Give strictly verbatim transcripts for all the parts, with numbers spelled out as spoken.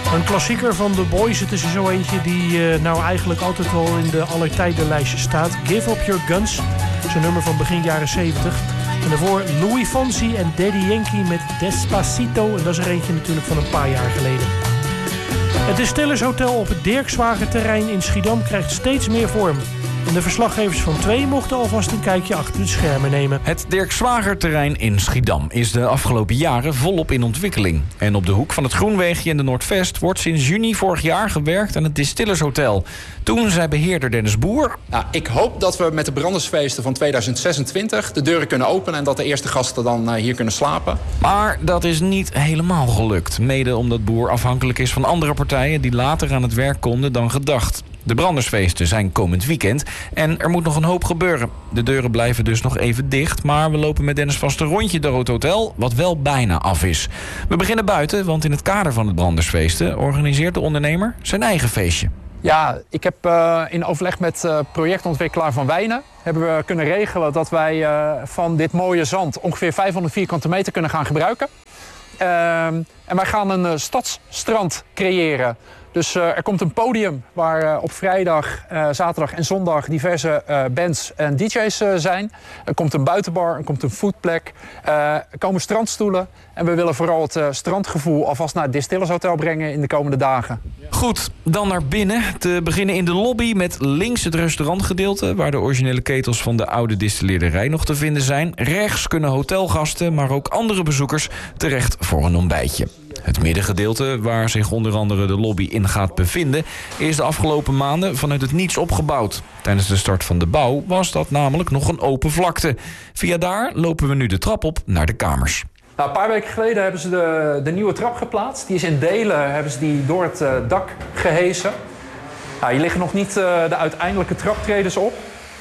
Een klassieker van The Boys. Het is er zo eentje die uh, nou eigenlijk altijd wel in de allertijdenlijstje staat. Give Up Your Guns. Dat is een nummer van begin jaren zeventig. En daarvoor Louis Fonsi en Daddy Yankee met Despacito. En dat is er eentje natuurlijk van een paar jaar geleden. Het Distillers Hotel op het Dirkswagerterrein in Schiedam krijgt steeds meer vorm. En de verslaggevers van twee mochten alvast een kijkje achter de schermen nemen. Het Dirkswagerterrein in Schiedam is de afgelopen jaren volop in ontwikkeling. En op de hoek van het Groenweegje en de Noordvest wordt sinds juni vorig jaar gewerkt aan het Distillers Hotel. Toen zei beheerder Dennis Boer: Nou, ik hoop dat we met de brandersfeesten van tweeduizend zesentwintig de deuren kunnen openen en dat de eerste gasten dan uh, hier kunnen slapen. Maar dat is niet helemaal gelukt. Mede omdat Boer afhankelijk is van andere partijen die later aan het werk konden dan gedacht. De brandersfeesten zijn komend weekend en er moet nog een hoop gebeuren. De deuren blijven dus nog even dicht, maar we lopen met Dennis vast een rondje door het hotel, wat wel bijna af is. We beginnen buiten, want in het kader van het brandersfeesten organiseert de ondernemer zijn eigen feestje. Ja, ik heb uh, in overleg met uh, projectontwikkelaar Van Wijnen hebben we kunnen regelen dat wij uh, van dit mooie zand ongeveer vijfhonderd vierkante meter kunnen gaan gebruiken. Uh, en wij gaan een uh, stadsstrand creëren. Dus uh, er komt een podium waar uh, op vrijdag, uh, zaterdag en zondag diverse uh, bands en D J's uh, zijn. Er komt een buitenbar, er komt een foodplek, uh, er komen strandstoelen. En we willen vooral het uh, strandgevoel alvast naar het Distillers Hotel brengen in de komende dagen. Goed, dan naar binnen. Te beginnen in de lobby met links het restaurantgedeelte, waar de originele ketels van de oude distilleerderij nog te vinden zijn. Rechts kunnen hotelgasten, maar ook andere bezoekers terecht voor een ontbijtje. Het middengedeelte, waar zich onder andere de lobby in gaat bevinden, is de afgelopen maanden vanuit het niets opgebouwd. Tijdens de start van de bouw was dat namelijk nog een open vlakte. Via daar lopen we nu de trap op naar de kamers. Nou, een paar weken geleden hebben ze de, de nieuwe trap geplaatst. Die is in delen, hebben ze die door het uh, dak gehesen. Nou, hier liggen nog niet uh, de uiteindelijke traptredens op.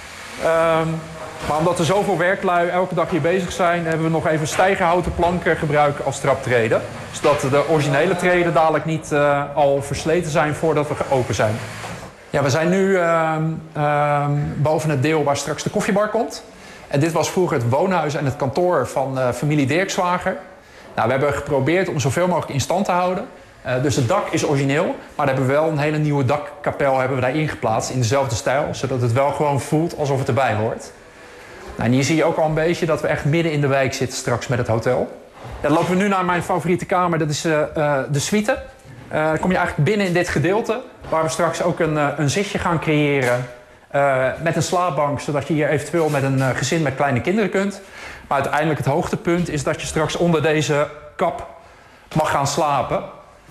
Um, maar omdat er zoveel werklui elke dag hier bezig zijn, hebben we nog even stijgerhouten planken gebruikt als traptreden. Zodat de originele treden dadelijk niet uh, al versleten zijn voordat we open zijn. Ja, we zijn nu uh, uh, boven het deel waar straks de koffiebar komt. En dit was vroeger het woonhuis en het kantoor van uh, familie Dirkswager. Nou, we hebben geprobeerd om zoveel mogelijk in stand te houden. Uh, dus het dak is origineel, maar we hebben wel een hele nieuwe dakkapel hebben we daarin geplaatst in dezelfde stijl. Zodat het wel gewoon voelt alsof het erbij hoort. Nou, en hier zie je ook al een beetje dat we echt midden in de wijk zitten straks met het hotel. Ja, dan lopen we nu naar mijn favoriete kamer, dat is uh, uh, de suite. Uh, dan kom je eigenlijk binnen in dit gedeelte, waar we straks ook een, uh, een zitje gaan creëren. Uh, met een slaapbank, zodat je hier eventueel met een uh, gezin met kleine kinderen kunt. Maar uiteindelijk het hoogtepunt is dat je straks onder deze kap mag gaan slapen.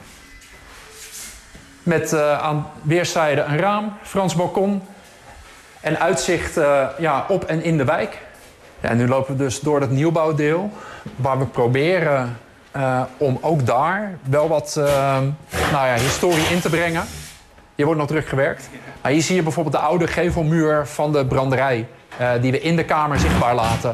Met uh, aan weerszijden een raam, Frans balkon en uitzicht uh, ja, op en in de wijk. Ja, en nu lopen we dus door het nieuwbouwdeel, waar we proberen uh, om ook daar wel wat uh, nou ja, historie in te brengen. Hier wordt nog druk gewerkt. Maar hier zie je bijvoorbeeld de oude gevelmuur van de branderij, uh, die we in de kamer zichtbaar laten.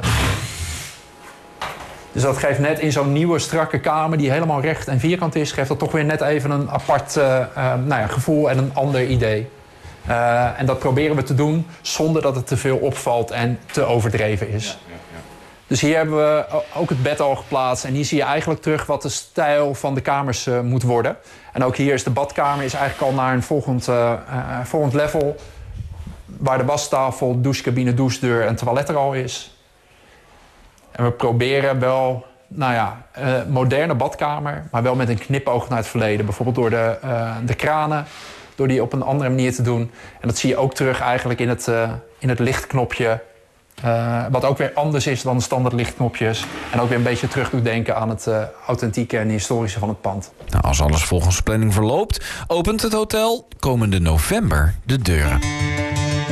Dus dat geeft net in zo'n nieuwe, strakke kamer die helemaal recht en vierkant is, geeft dat toch weer net even een apart uh, uh, nou ja, gevoel en een ander idee. Uh, en dat proberen we te doen zonder dat het te veel opvalt en te overdreven is. Ja, ja, ja. Dus hier hebben we ook het bed al geplaatst. En hier zie je eigenlijk terug wat de stijl van de kamers uh, moet worden. En ook hier is de badkamer is eigenlijk al naar een volgend, uh, uh, volgend level. Waar de wastafel, douchecabine, douchedeur en toilet er al is. En we proberen wel, nou ja, uh, moderne badkamer, maar wel met een knipoog naar het verleden. Bijvoorbeeld door de, uh, de kranen, door die op een andere manier te doen. En dat zie je ook terug eigenlijk in het, uh, in het lichtknopje. Uh, wat ook weer anders is dan de standaard lichtknopjes. En ook weer een beetje terug doet denken aan het uh, authentieke en historische van het pand. Nou, als alles volgens planning verloopt, opent het hotel komende november de deuren.